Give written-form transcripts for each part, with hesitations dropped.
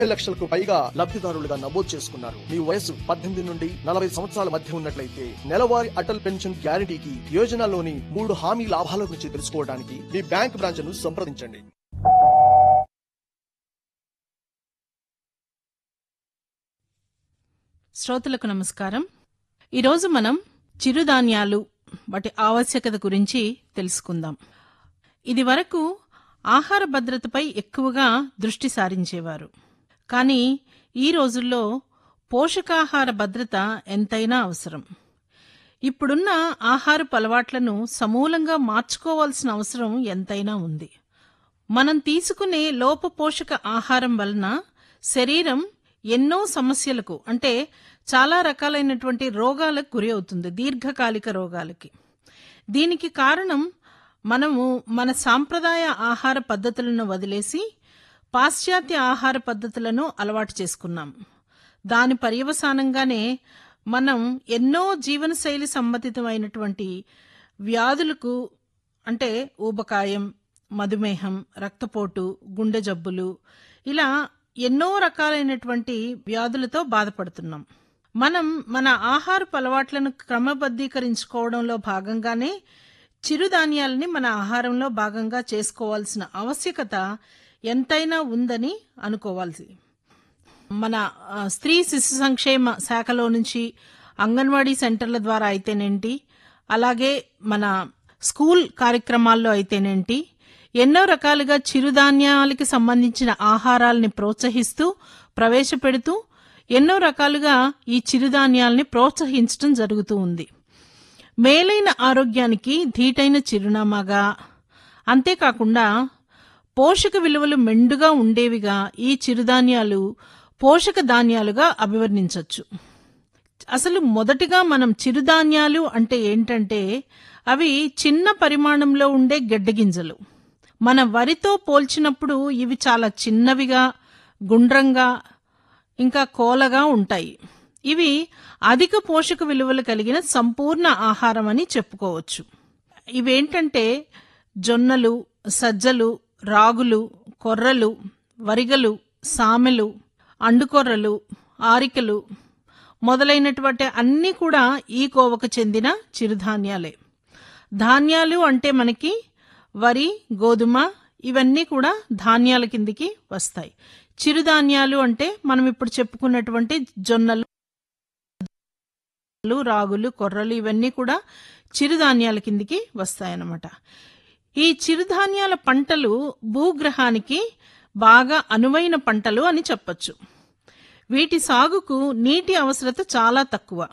లక్షలకు పైగా లబ్ధిదారులుగా నమోదు చేసుకున్నారు. మీ వయసు 18 నుండి 40 సంవత్సరాల మధ్య ఉన్నట్లయితే నెలవారీ అటల్ పెన్షన్ గ్యారంటీకి యోజనలోని 3 హామీ లాభాల గురించి తెలుసుకోవడానికి మీ బ్యాంక్ బ్రాంచ్ను సంప్రదించండి. శ్రోతలకు నమస్కారం. ఈరోజు మనం చిరుధాన్యాలు వాటి ఆవశ్యకత గురించి తెలుసుకుందాం. ఇది వరకు ఆహార భద్రతపై ఎక్కువగా దృష్టి సారించేవారు. కానీ ఈ రోజుల్లో పోషకాహార భద్రత ఎంతైనా అవసరం. ఇప్పుడున్న ఆహారపు అలవాట్లను సమూలంగా మార్చుకోవాల్సిన అవసరం ఎంతైనా ఉంది. మనం తీసుకునే లోపపోషక ఆహారం వలన శరీరం ఎన్నో సమస్యలకు అంటే చాలా రకాలైనటువంటి రోగాలకు గురి అవుతుంది, దీర్ఘకాలిక రోగాలకి. దీనికి కారణం మనము మన సాంప్రదాయ ఆహార పద్ధతులను వదిలేసి పాశ్చాత్య ఆహార పద్ధతులను అలవాటు చేసుకున్నాం. దాని పర్యవసానంగానే మనం ఎన్నో జీవనశైలి సంబంధితమైనటువంటి వ్యాధులకు అంటే ఊబకాయం, మధుమేహం, రక్తపోటు, గుండె జబ్బులు ఇలా ఎన్నో రకాలైనటువంటి వ్యాధులతో బాధపడుతున్నాం. మనం మన ఆహారపు అలవాట్లను క్రమబద్ధీకరించుకోవడంలో భాగంగానే చిరుధాన్యాలని మన ఆహారంలో భాగంగా చేసుకోవాల్సిన ఆవశ్యకత ఎంతైనా ఉందని అనుకోవాల్సి. మన స్త్రీ శిశు సంక్షేమ శాఖలో నుంచి అంగన్వాడీ సెంటర్ల ద్వారా అయితేనేంటి, అలాగే మన స్కూల్ కార్యక్రమాల్లో అయితేనేంటి, ఎన్నో రకాలుగా చిరుధాన్యాలకి సంబంధించిన ఆహారాలని ప్రోత్సహిస్తూ ప్రవేశపెడుతూ ఎన్నో రకాలుగా ఈ చిరుధాన్యాలని ప్రోత్సహించడం జరుగుతూ ఉంది. మేలైన ఆరోగ్యానికి ధీటైన చిరునామాగా, అంతేకాకుండా పోషక విలువలు మెండుగా ఉండేవిగా ఈ చిరుధాన్యాలు పోషక ధాన్యాలుగా అభివర్ణించవచ్చు. అసలు మొదటిగా మనం చిరుధాన్యాలు అంటే ఏంటంటే అవి చిన్న పరిమాణంలో ఉండే గడ్డగింజలు. మన వరితో పోల్చినప్పుడు ఇవి చాలా చిన్నవిగా, గుండ్రంగా, ఇంకా కోలగా ఉంటాయి. ఇవి అధిక పోషక విలువలు కలిగిన సంపూర్ణ ఆహారం అని చెప్పుకోవచ్చు. ఇవేంటంటే జొన్నలు, సజ్జలు, రాగులు, కొర్రలు, వరిగలు, సామెలు, అండుకొర్రలు, ఆరికలు మొదలైనటువంటి అన్నీ కూడా ఈ కోవకు చెందిన చిరుధాన్యాలే. ధాన్యాలు అంటే మనకి వరి, గోధుమ ఇవన్నీ కూడా ధాన్యాల కిందికి వస్తాయి. చిరుధాన్యాలు అంటే మనం ఇప్పుడు చెప్పుకున్నటువంటి జొన్నలు, రాగులు, కొర్రలు ఇవన్నీ కూడా చిరుధాన్యాల కిందికి వస్తాయన్నమాట. ఈ చిరుధాన్యాల పంటలు భూగ్రహానికి బాగా అనువైన పంటలు అని చెప్పచ్చు. వీటి సాగుకు నీటి అవసరత చాలా తక్కువ.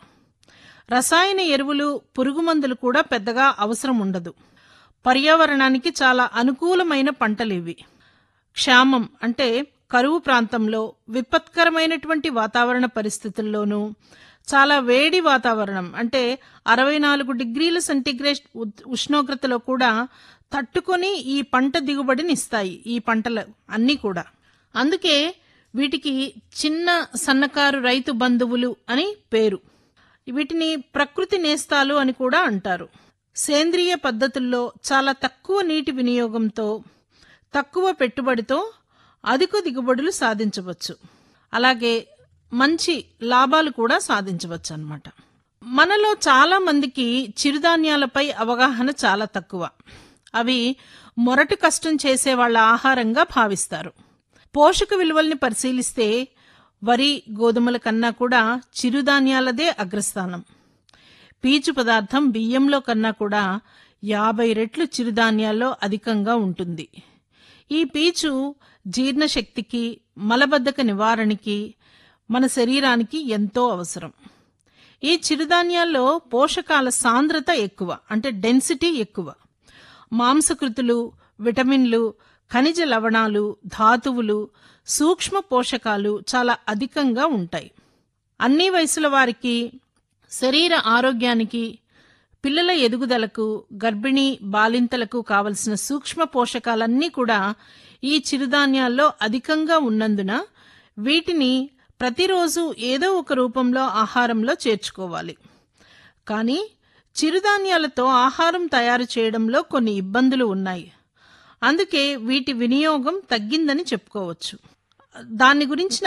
రసాయన ఎరువులు, పురుగుమందులు కూడా పెద్దగా అవసరం ఉండదు. పర్యావరణానికి చాలా అనుకూలమైన పంటలివి. క్షామం అంటే కరువు ప్రాంతంలో, విపత్కరమైనటువంటి వాతావరణ పరిస్థితుల్లోనూ, చాలా వేడి వాతావరణం అంటే 64 డిగ్రీల సెంటీగ్రేడ్ ఉష్ణోగ్రతలో కూడా తట్టుకొని ఈ పంట దిగుబడిని ఇస్తాయి ఈ పంటలు అన్నీ కూడా. అందుకే వీటికి చిన్న సన్నకారు రైతు బంధువులు అని పేరు. వీటిని ప్రకృతి నేస్తాలు అని కూడా అంటారు. సేంద్రియ పద్ధతుల్లో చాలా తక్కువ నీటి వినియోగంతో, తక్కువ పెట్టుబడితో అధిక దిగుబడులు సాధించవచ్చు. అలాగే మంచి లాభాలు కూడా సాధించవచ్చు అన్నమాట. మనలో చాలా మందికి చిరుధాన్యాలపై అవగాహన చాలా తక్కువ. అవి మొరటు కష్టం చేసే వాళ్ళ ఆహారంగా భావిస్తారు. పోషక విలువల్ని పరిశీలిస్తే వరి, గోధుమల కన్నా కూడా చిరుధాన్యాలదే అగ్రస్థానం. పీచు పదార్థం బియ్యంలో కన్నా కూడా 50 రెట్లు చిరుధాన్యాల్లో అధికంగా ఉంటుంది. ఈ పీచు జీర్ణశక్తికి, మలబద్ధక నివారణకి, మన శరీరానికి ఎంతో అవసరం. ఈ చిరుధాన్యాల్లో పోషకాల సాంద్రత ఎక్కువ అంటే డెన్సిటీ ఎక్కువ. మాంసకృతులు, విటమిన్లు, ఖనిజ లవణాలు, ధాతువులు, సూక్ష్మ పోషకాలు చాలా అధికంగా ఉంటాయి. అన్ని వయసుల వారికి, శరీర ఆరోగ్యానికి, పిల్లల ఎదుగుదలకు, గర్భిణీ బాలింతలకు కావలసిన సూక్ష్మ పోషకాలన్నీ కూడా ఈ చిరుధాన్యాల్లో అధికంగా ఉన్నందున వీటిని ప్రతిరోజు ఏదో ఒక రూపంలో ఆహారంలో చేర్చుకోవాలి. కానీ చిరుధాన్యాలతో ఆహారం తయారు చేయడంలో కొన్ని ఇబ్బందులు ఉన్నాయి. అందుకే వీటి వినియోగం తగ్గిందని చెప్పుకోవచ్చు. దాని గురించిన